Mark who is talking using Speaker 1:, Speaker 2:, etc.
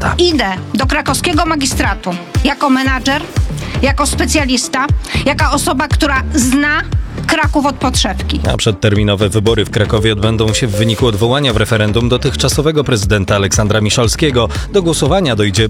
Speaker 1: miasta.
Speaker 2: Idę do krakowskiego magistratu jako menadżer, jako specjalista, jako osoba, która zna Kraków od podszewki.
Speaker 1: A przedterminowe wybory w Krakowie odbędą się w wyniku odwołania w referendum dotychczasowego prezydenta Aleksandra Miszalskiego. Do głosowania dojdzie